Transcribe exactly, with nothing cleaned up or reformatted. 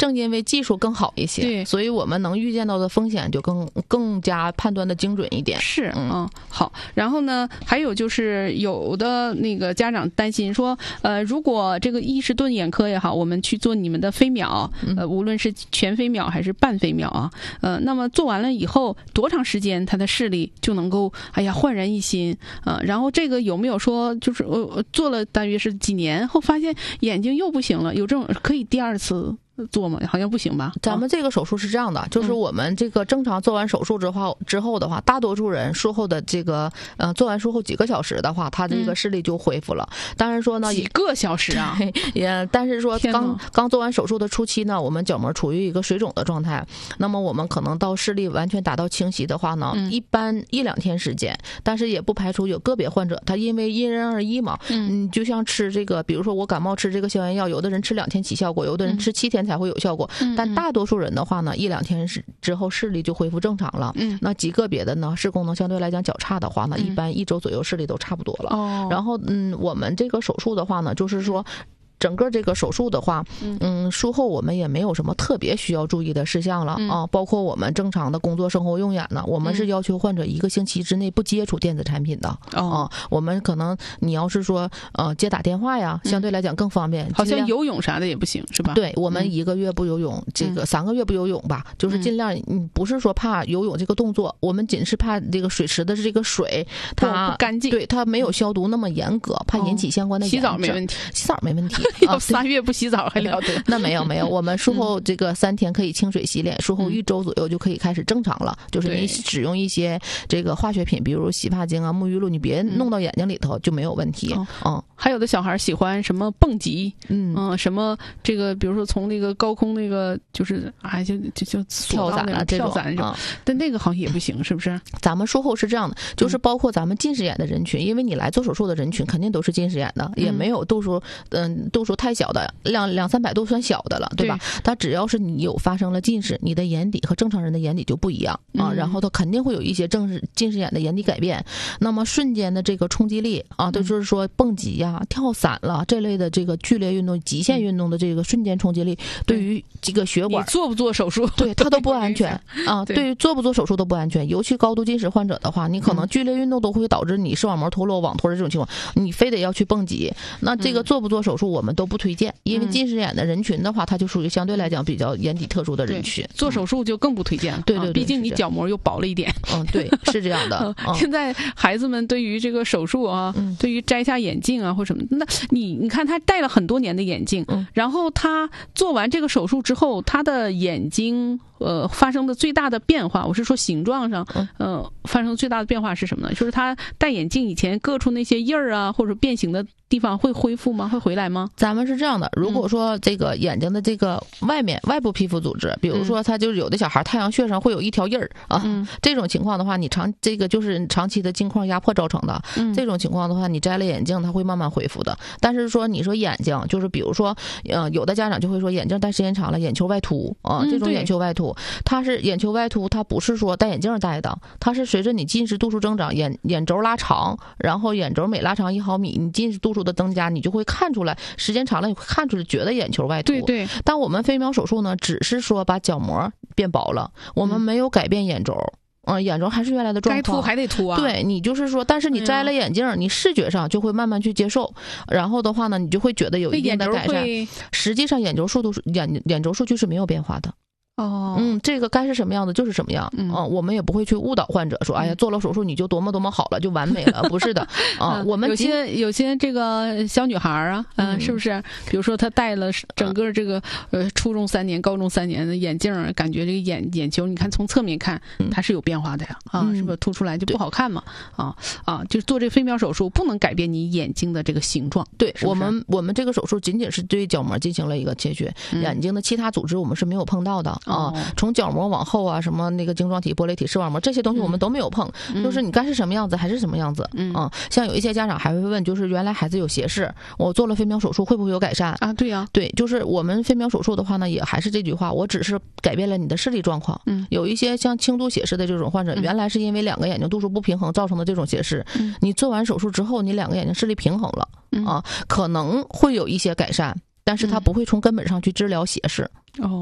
正因为技术更好一些， 对， 所以我们能预见到的风险就更更加判断的精准一点。 是，嗯，嗯好。然后呢，还有就是有的那个家长担心说，呃，如果这个伊士顿眼科也好，我们去做你们的飞秒，呃，无论是全飞秒还是半飞秒啊，呃，那么做完了以后多长时间他的视力就能够哎呀焕然一新？呃，然后这个有没有说就是我、呃、做了大约是几年后发现眼睛又不行了，有这种可以第二次做吗？好像不行吧。 咱们这个手术是这样的，就是我们这个正常做完手术之后之后的话，大多数人术后的这个呃做完术后几个小时的话，他这个视力就恢复了。当然说呢， 几个小时啊， 也但是说刚刚做完手术的初期呢，我们角膜处于一个水肿的状态，那么我们可能到视力完全达到清晰的话呢，一般一两天时间，但是也不排除有个别患者他因为因人而异嘛，嗯，就像吃这个，比如说我感冒吃这个消炎药，有的人吃两天起效果，有的人吃七天才会有效果，但大多数人的话呢，一两天之后视力就恢复正常了。嗯，那极个别的呢，视功能相对来讲较差的话呢，一般一周左右视力都差不多了。哦，然后嗯，我们这个手术的话呢，就是说。整个这个手术的话，嗯，术后我们也没有什么特别需要注意的事项了、嗯、啊，包括我们正常的工作、生活用眼呢，我们是要求患者一个星期之内不接触电子产品的、哦、啊。我们可能你要是说呃接打电话呀，相对来讲更方便。 嗯、好像游泳啥的也不行，是吧？ 对，我们一个月不游泳，嗯、这个三个月不游泳吧，嗯、就是尽量，嗯，不是说怕游泳这个动作，我们仅是怕这个水池的这个水它不干净， 对，它没有消毒那么严格，怕引起相关的炎症。 洗澡没问题， 洗澡没问题。 要仨月不洗澡还了得？ 那没有没有，我们术后这个三天可以清水洗脸，术后一周左右就可以开始正常了。就是你使用一些这个化学品，比如洗发精啊、沐浴露，你别弄到眼睛里头就没有问题。嗯， 嗯还有的小孩喜欢什么蹦极，嗯嗯，什么这个，比如说从那个高空那个就是哎就就就跳伞啊， 跳伞那种、嗯，但那个好像也不行，是不是？ 咱们术后是这样的，就是包括咱们近视眼的人群，因为你来做手术的人群肯定都是近视眼的，也没有度数嗯度数太小的。两两三百度算小的了，对吧？它只要是你有发生了近视，你的眼底和正常人的眼底就不一样啊，嗯、然后它肯定会有一些正视近视眼的眼底改变。那么瞬间的这个冲击力啊，都、就是说蹦极呀、啊、跳伞了这类的这个剧烈运动、极限运动的这个瞬间冲击力，对于这个血管， 你做不做手术， 对它都不安全啊。对于做不做手术都不安全，尤其高度近视患者的话，你可能剧烈运动都会导致你视网膜脱落、网脱的这种情况，你非得要去蹦极，那这个做不做手术我们都不推荐。因为近视眼的人群的话，它就属于相对来讲比较眼底特殊的人群， 做手术就更不推荐了。 对对对， 毕竟你角膜又薄了一点。 嗯，对，是这样的。 嗯、现在孩子们对于这个手术啊，嗯、对于摘下眼镜啊或什么，那你你看他戴了很多年的眼镜，嗯、然后他做完这个手术之后，他的眼睛呃发生的最大的变化，我是说形状上，嗯、呃，发生最大的变化是什么呢？就是他戴眼镜以前各处那些印儿啊或者变形的地方会恢复吗？会回来吗？ 咱们是这样的，如果说这个眼睛的这个外面、嗯、外部皮肤组织，比如说他就是有的小孩太阳穴上会有一条印儿啊、嗯，这种情况的话，你长这个就是长期的镜框压迫造成的、嗯，这种情况的话，你摘了眼镜，它会慢慢恢复的。但是说你说眼睛，就是比如说，呃，有的家长就会说眼镜戴时间长了，眼球外凸啊、呃，这种眼球外凸，它是眼球外凸，它不是说戴眼镜戴的，它是随着你近视度数增长，眼眼轴拉长，然后眼轴每拉长一毫米，你近视度数的增加，你就会看出来，时间长了你会看出来，觉得眼球外凸。 对对。 但我们飞秒手术呢，只是说把角膜变薄了，我们没有改变眼轴。嗯，眼轴还是原来的状况， 该凸还得凸啊。 对，你就是说，但是你摘了眼镜、嗯，你视觉上就会慢慢去接受，然后的话呢，你就会觉得有一定的改善。实际上，眼轴数度眼眼轴数据是没有变化的。哦，嗯，这个该是什么样子就是什么样，嗯，嗯我们也不会去误导患者说，哎呀，做了手术你就多么多么好了，就完美了，不是的，啊、嗯，我们有些有些这个小女孩啊，嗯、呃，是不是？比如说她戴了整个这个呃初中三年、高中三年的眼镜，感觉这个眼眼球，你看从侧面看它是有变化的呀，啊，嗯、是不是凸出来就不好看嘛？啊啊，就是做这飞秒手术不能改变你眼睛的这个形状， 对， 是是我们我们这个手术仅仅是对角膜进行了一个切削，嗯、眼睛的其他组织我们是没有碰到的。啊，从角膜往后啊，什么那个晶状体、玻璃体、视网膜这些东西我们都没有碰，嗯、就是你该是什么样子还是什么样子。嗯，啊，像有一些家长还会问，就是原来孩子有斜视，我做了飞秒手术会不会有改善啊？对呀、啊， 对，就是我们飞秒手术的话呢，也还是这句话，我只是改变了你的视力状况。嗯，有一些像轻度斜视的这种患者，嗯、原来是因为两个眼睛度数不平衡造成的这种斜视，嗯、你做完手术之后，你两个眼睛视力平衡了，嗯、啊，可能会有一些改善，但是它不会从根本上去治疗斜视。哦。